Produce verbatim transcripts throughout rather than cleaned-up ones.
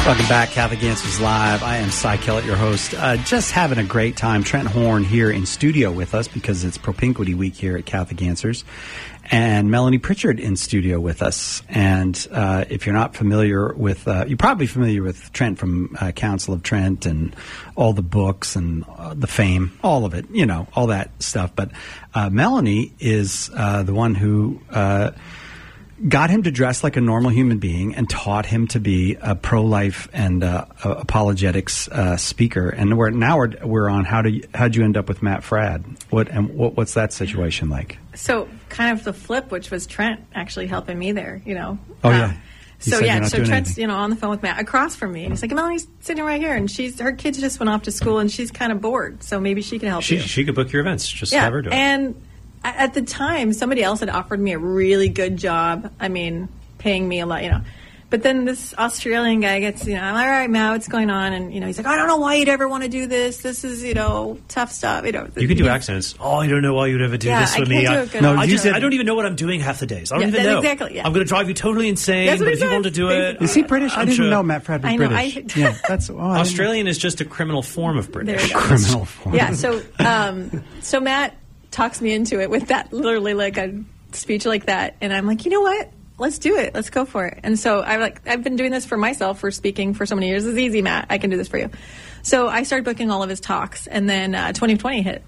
Welcome back, Catholic Answers Live. I am Cy Kellett, your host. Uh, just having a great time. Trent Horn here in studio with us because it's Propinquity Week here at Catholic Answers. And Melanie Pritchard in studio with us. And uh, if you're not familiar with, uh, you're probably familiar with Trent from uh, Council of Trent and all the books and uh, the fame, all of it, you know, all that stuff. But uh, Melanie is uh, the one who uh, got him to dress like a normal human being and taught him to be a pro-life and uh, apologetics uh, speaker. And we're now we're, we're on how do how'd you end up with Matt Fradd? What and what, what's that situation like? So kind of the flip, which was Trent actually helping me there, you know. Oh yeah. Um, He so said yeah, you're not so doing Trent's anything. you know on the phone with Matt across from me, and he's like, Melanie's sitting right here, and she's her kids just went off to school, and she's kind of bored, so maybe she can help She you. she could book your events. Just yeah, have her do it. and a- at the time, somebody else had offered me a really good job. I mean, paying me a lot, you know. But then this Australian guy gets, you know, I'm like, all right, Matt, what's going on? And, you know, he's like, I don't know why you'd ever want to do this. This is, you know, tough stuff. You know, You can do he's- accents. Oh, I don't know why you'd ever do Yeah, this I with can't me. do I, a good No, I, you just, said- I don't even know what I'm doing half the days. I don't Yeah, even that's know. exactly, yeah. I'm going to drive you totally insane. That's what But he if you said. want to do it, Is he British? I I'm didn't sure. know Matt Fradd was I know, British. I- yeah, that's oh, I didn't- Australian is just a criminal form of British. There you go. criminal form. Yeah, so um, so Matt talks me into it with that, literally like a speech like that, and I'm like, you know what? Let's do it. Let's go for it. And so I like I've been doing this for myself for speaking for so many years. It's easy, Matt. I can do this for you. So I started booking all of his talks, and then uh, twenty twenty hit,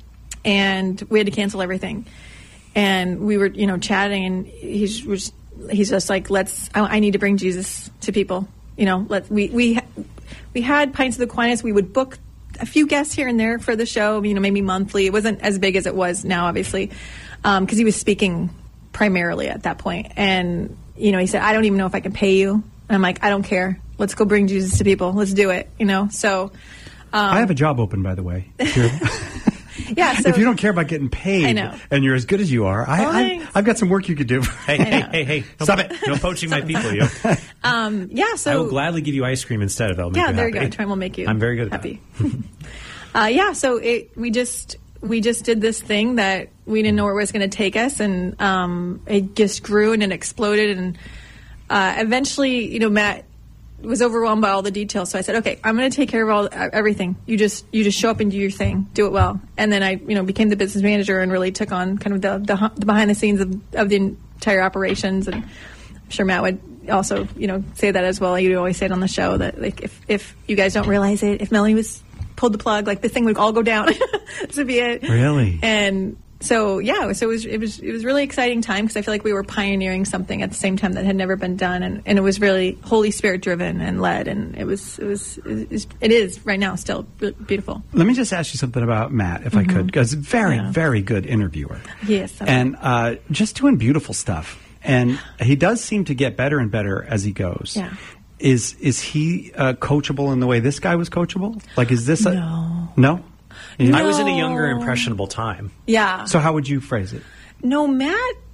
and we had to cancel everything. And we were, you know, chatting, and he's was he's just like, let's. I, I need to bring Jesus to people. You know, let we we we had Pints of the Aquinas. We would book a few guests here and there for the show. You know, maybe monthly. It wasn't as big as it was now, obviously, because um, he was speaking primarily at that point. And, you know, he said, I don't even know if I can pay you. And I'm like, I don't care. Let's go bring Jesus to people. Let's do it. You know, so. Um, I have a job open, by the way. If, you're- yeah. So if you don't care about getting paid, I know. and you're as good as you are, I, Oh, I, thanks. I've got some work you could do. Hey, hey, hey, hey. No, Stop it. No poaching my people, yo. um, yeah. So I will gladly give you ice cream instead if that'll make yeah, you there happy. you go. Trent will make you. I'm very good at happy. uh, yeah. So it, we just we just did this thing that we didn't know where it was going to take us, and um, it just grew and it exploded, and uh, eventually, you know, Matt was overwhelmed by all the details. So I said, okay, I'm going to take care of all everything. You just you just show up and do your thing, do it well. And then I, you know, became the business manager and really took on kind of the the, the behind the scenes of, of the entire operations. And I'm sure Matt would also, you know, say that as well. You always say it on the show that like if if you guys don't realize it, if Melanie was pulled the plug, like this thing would all go down. This would be it. Really? And so yeah, so it was it was it was really exciting time because I feel like we were pioneering something at the same time that had never been done, and, and it was really Holy Spirit driven and led, and it was it was it is, it is right now still really beautiful. Let me just ask you something about Matt, if I could, because very, Yeah. very good interviewer. Yes, And uh, just doing beautiful stuff. And he does seem to get better and better as he goes. Yeah. Is is he uh, coachable in the way this guy was coachable? Like, is this a... No. No? No. I was in a younger, impressionable time. Yeah. So how would you phrase it? No, Matt.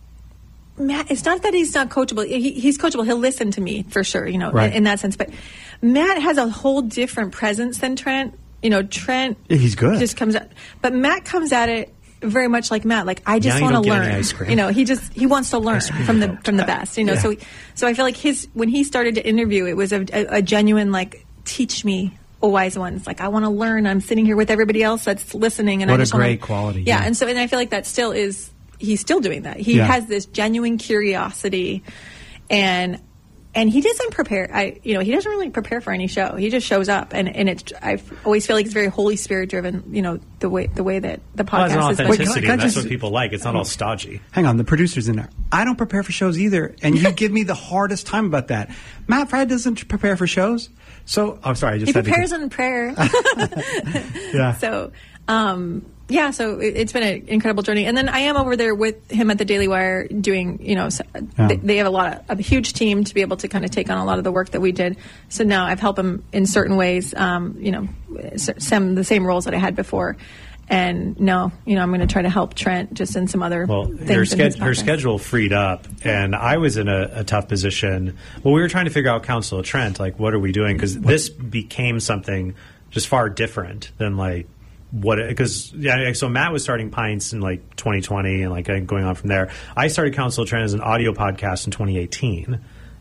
Matt, it's not that he's not coachable. He, he's coachable. He'll listen to me for sure, you know, Right. in, in that sense. But Matt has a whole different presence than Trent. You know, Trent He's good. just comes at, but Matt comes at it very much like Matt. Like I just Now you want to don't get any learn. ice cream. You know, he just he wants to learn from the from the best. You know, Yeah. so so I feel like his when he started to interview, it was a, a, a genuine like teach me. Oh, wise ones. Like I want to learn. I'm sitting here with everybody else that's listening, and What I a just wanna- great quality, Yeah, yeah. and so and I feel like that still is. He's still doing that. He Yeah. has this genuine curiosity, and and he doesn't prepare. I you know he doesn't really prepare for any show. He just shows up, and and it. I always feel like it's very Holy Spirit driven. You know the way the way that the Well, it's an podcast is. Wait, can I- authenticity. can I and that's just- what people like. It's not all stodgy. Hang on, the producer's in there. I don't prepare for shows either, and you give me the hardest time about that. Matt Fradd doesn't prepare for shows. So, oh, sorry, I just He had to- prepares in prayer. Yeah. So, um, yeah, so it, it's been an incredible journey. And then I am over there with him at the Daily Wire doing, you know, so Yeah. they, they have a lot of, a huge team to be able to kind of take on a lot of the work that we did. So now I've helped him in certain ways, um, you know, some the same roles that I had before. And no, you know, I'm going to try to help Trent just in some other Well, things. her, in sched- his her podcast. schedule freed up, and I was in a, a tough position. Well, we were trying to figure out Council of Trent, like, what are we doing? Because this became something just far different than, like, what because yeah so Matt was starting Pints in like twenty twenty and like going on from there. I started Council of Trent as an audio podcast in twenty eighteen,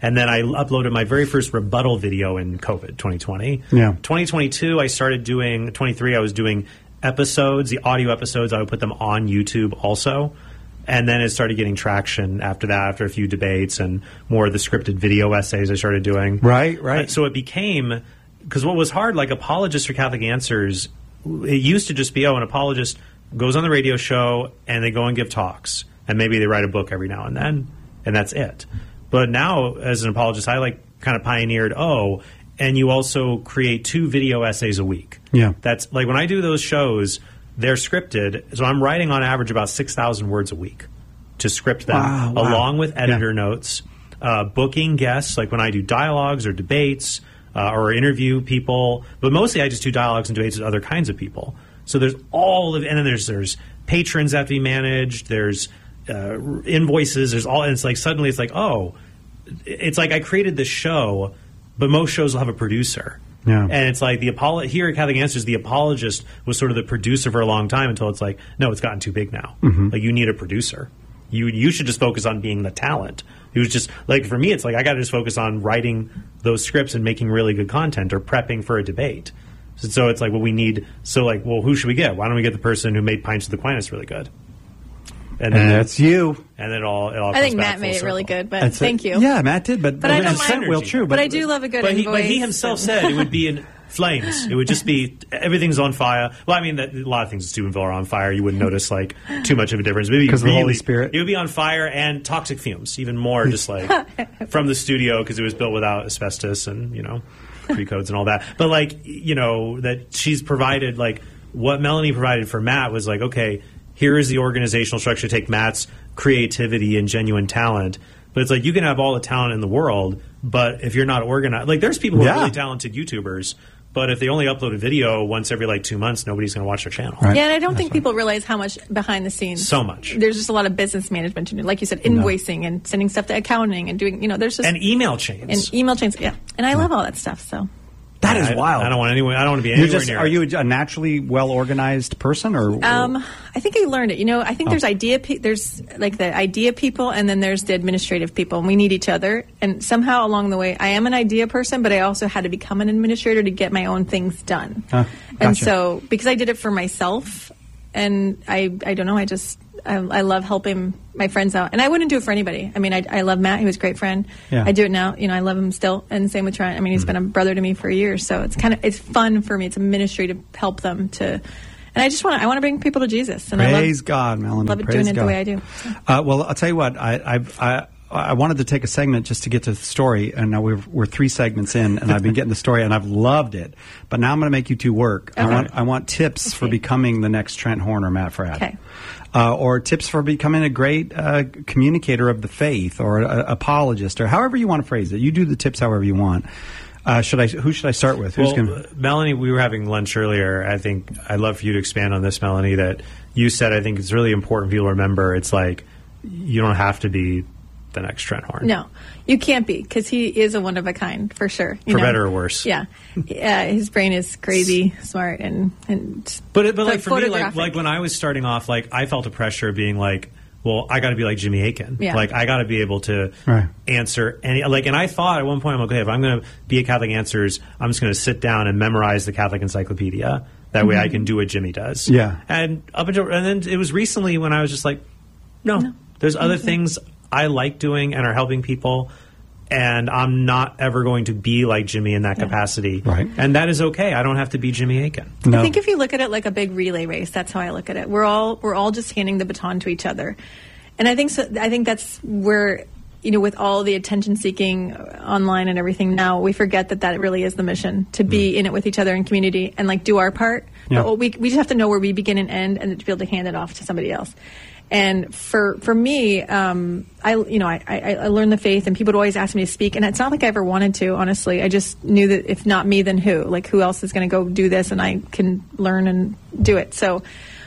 And then I uploaded my very first rebuttal video in COVID twenty twenty. Yeah. twenty twenty-two, I started doing, twenty-three, I was doing episodes, the audio episodes. I would put them on YouTube also. And then it started getting traction after that, after a few debates and more of the scripted video essays I started doing. Right, right. Uh, so it became, because what was hard, like Apologists for Catholic Answers, it used to just be, oh, an apologist goes on the radio show and they go and give talks. And maybe they write a book every now and then, and that's it. But now, as an apologist, I like kind of pioneered, oh, and you also create two video essays a week. Yeah. That's like when I do those shows, they're scripted, so I'm writing on average about six thousand words a week to script them, wow, wow. along with editor yeah. notes, uh, booking guests, like when I do dialogues or debates uh, or interview people. But mostly I just do dialogues and debates with other kinds of people. So there's all of, and then there's there's patrons that have to be managed, there's uh, invoices, there's all, and it's like suddenly it's like, oh, it's like I created this show, but most shows will have a producer. Yeah. And it's like the apolo- here at Catholic Answers, the apologist was sort of the producer for a long time until it's like, no, it's gotten too big now. Mm-hmm. Like you need a producer. You you should just focus on being the talent. It was just like for me, it's like I got to just focus on writing those scripts and making really good content or prepping for a debate. So, so it's like, well, we need. So like, well, who should we get? Why don't we get the person who made Pints of the Aquinas really good? And, and that's you. And then it all. It all I comes think back Matt full made it circle. really good, but That's thank a, you. Yeah, Matt did, but, But I don't mind- well, true. But I do love a good But he, invoice. but he himself so- said it would be in flames. It would just be everything's on fire. Well, I mean, that, a lot of things at Steubenville are on fire. You wouldn't notice like too much of a difference. Maybe because really, of the Holy Spirit. It would be on fire and toxic fumes, even more, just like from the studio because it was built without asbestos and you know pre codes and all that. But like you know that she's provided like what Melanie provided for Matt was like okay. Here is the organizational structure. Take Matt's creativity and genuine talent. But it's like you can have all the talent in the world, but if you're not organized, like there's people who yeah. are really talented YouTubers, but if they only upload a video once every like two months, nobody's going to watch their channel. Right. Yeah, and I don't That's think right. people realize how much behind the scenes. So much. There's just a lot of business management to do. Like you said, invoicing and sending stuff to accounting and doing, you know, there's just. And email chains. And email chains, yeah. And I love all that stuff, so. That is I, wild. I don't want anyone. I don't want to be You're anywhere just, near. are it. you a naturally well organized person, or? Um, I think I learned it. You know, I think Oh. there's idea, pe- there's like the idea people, and then there's the administrative people, and we need each other. And somehow along the way, I am an idea person, but I also had to become an administrator to get my own things done. Huh, And gotcha. so, because I did it for myself, and I, I don't know, I just, I, I love helping my friends out, and I wouldn't do it for anybody. I mean, I, I love Matt; he was a great friend. Yeah. I do it now. You know, I love him still, and same with Trent. I mean, he's Mm-hmm. been a brother to me for years, so it's kind of it's fun for me. It's a ministry to help them to, and I just want to I want to bring people to Jesus. And Praise I love, God, Melanie. love it Praise doing it God. the way I do. Uh, well, I'll tell you what. I, I've, I I wanted to take a segment just to get to the story, and now we're we're three segments in, and I've been getting the story, and I've loved it. But now I'm going to make you two work. I Okay. want I want tips Let's for see. becoming the next Trent Horn or Matt Fradd. Okay. Uh, or tips for becoming a great uh, communicator of the faith, or a, apologist, or however you want to phrase it. You do the tips however you want. Uh, should I? Who should I start with? Who's Well, going? Melanie, we were having lunch earlier. I think I'd love for you to expand on this, Melanie. That you said. I think it's really important for people to remember. It's like you don't have to be the next Trent Horn. No, you can't be, because he is a one of a kind for sure. You For know? better or worse. Yeah, yeah. His brain is crazy smart, and and But it, but like the for me, like photographic. like when I was starting off, like I felt a pressure of being like, well, I got to be like Jimmy Akin. Yeah. Like I got to be able to Right. answer any like. And I thought at one point, I'm like, okay, if I'm going to be at Catholic Answers, I'm just going to sit down and memorize the Catholic Encyclopedia. That way, I can do what Jimmy does. Yeah. And up until and then it was recently when I was just like, no, No. there's other Mhm. things I like doing and are helping people. And I'm not ever going to be like Jimmy in that Yeah. capacity. Right. And that is okay. I don't have to be Jimmy Akin. No. I think if you look at it like a big relay race, that's how I look at it. We're all we're all just handing the baton to each other, and I think so. I think that's where, you know, with all the attention seeking online and everything now, we forget that that really is the mission, to be in it with each other in community and like do our part. Yeah. But we we just have to know where we begin and end, and to be able to hand it off to somebody else. And for for me, um, I you know I, I, I learned the faith, and people would always ask me to speak, and it's not like I ever wanted to. Honestly, I just knew that if not me, then who? Like who else is going to go do this, and I can learn and do it. So,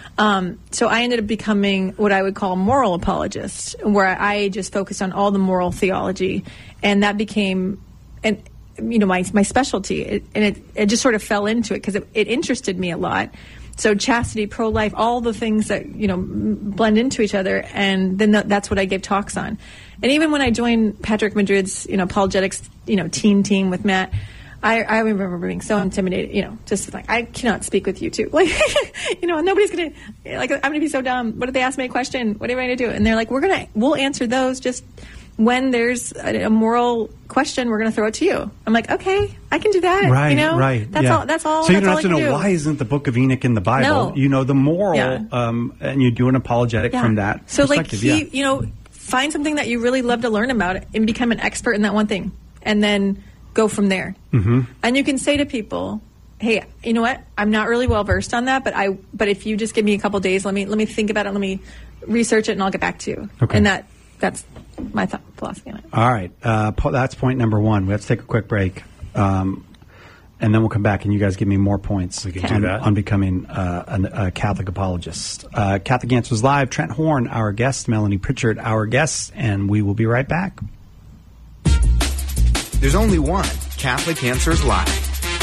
um, so I ended up becoming what I would call a moral apologist, where I just focused on all the moral theology, and that became and you know my my specialty, it, and it it just sort of fell into it because it, it interested me a lot. So chastity, pro-life, all the things that, you know, blend into each other. And then that's what I gave talks on. And even when I joined Patrick Madrid's, you know, apologetics, you know, teen team with Matt, I, I remember being so intimidated, you know, just like, I cannot speak with you two. Like, you know, nobody's going to, like, I'm going to be so dumb. What if they ask me a question? What are you going to do? And they're like, we're going to, we'll answer those just when there's a, a moral question, we're going to throw it to you. I'm like, okay, I can do that. Right, you know? right. That's yeah. all. That's all. So you that's don't all have to know do. why isn't the Book of Enoch in the Bible. No. You know the moral, Yeah. um, and you do an apologetic Yeah. from that So like, perspective. he, yeah. you know, find something that you really love to learn about and become an expert in that one thing, and then go from there. Mm-hmm. And you can say to people, hey, you know what? I'm not really well versed on that, but I but if you just give me a couple days, let me let me think about it, let me research it, and I'll get back to you. Okay. And that that's my thought philosophy on it. All right. Uh, po- that's point number one. We have to take a quick break. Um, and then we'll come back and you guys give me more points We can Okay. do on, that. on becoming uh, an- a Catholic apologist. Uh, Catholic Answers Live, Trent Horn, our guest, Melanie Pritchard, our guest, and we will be right back. There's only one Catholic Answers Live.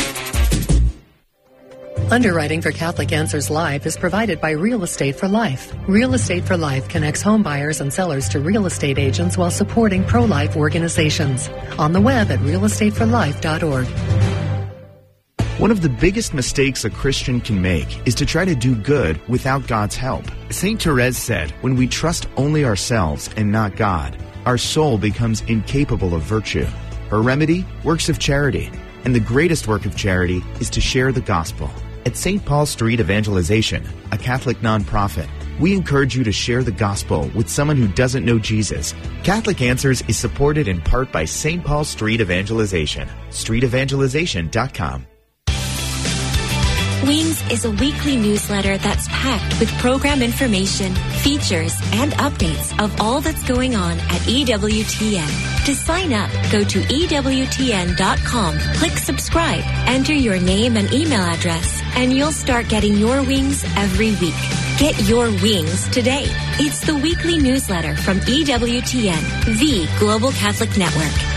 Underwriting for Catholic Answers Live is provided by Real Estate for Life. Real Estate for Life connects home buyers and sellers to real estate agents while supporting pro-life organizations. On the web at real estate for life dot org. One of the biggest mistakes a Christian can make is to try to do good without God's help. Saint Therese said, when we trust only ourselves and not God, our soul becomes incapable of virtue. Her remedy? Works of charity. And the greatest work of charity is to share the gospel. At Saint Paul Street Evangelization, a Catholic nonprofit, we encourage you to share the gospel with someone who doesn't know Jesus. Catholic Answers is supported in part by Saint Paul Street Evangelization. street evangelization dot com. Wings is a weekly newsletter that's packed with program information, features, and updates of all that's going on at E W T N. To sign up, go to E W T N dot com, click subscribe, enter your name and email address, and you'll start getting your wings every week. Get your wings today. It's the weekly newsletter from E W T N, the Global Catholic Network.